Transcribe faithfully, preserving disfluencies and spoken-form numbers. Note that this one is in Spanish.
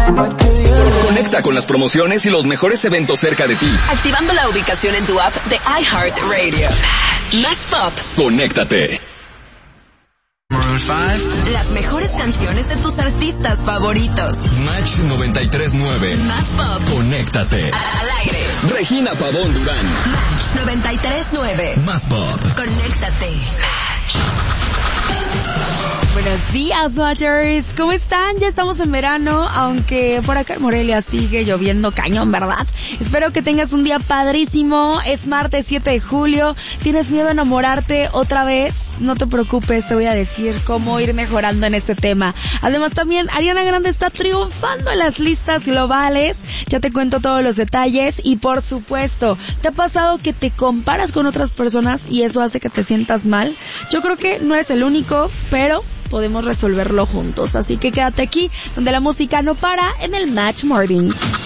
Conecta con las promociones y los mejores eventos cerca de ti. Activando la ubicación en tu app de iHeartRadio. Más Pop. Conéctate. Las mejores canciones de tus artistas favoritos. Match noventa y tres punto nueve. Más Pop. Conéctate. Al aire. Regina Pavón Durán. Match noventa y tres punto nueve. Más Pop. Conéctate. Buenos días, Matchers. ¿Cómo están? Ya estamos en verano, aunque por acá en Morelia sigue lloviendo cañón, ¿verdad? Espero que tengas un día padrísimo. Es martes siete de julio. ¿Tienes miedo a enamorarte otra vez? No te preocupes, te voy a decir cómo ir mejorando en este tema. Además, también Ariana Grande está triunfando en las listas globales. Ya te cuento todos los detalles. Y por supuesto, ¿te ha pasado que te comparas con otras personas y eso hace que te sientas mal? Yo creo que no eres el único, pero podemos resolverlo juntos. Así que quédate aquí, donde la música no para, en el Match Morning.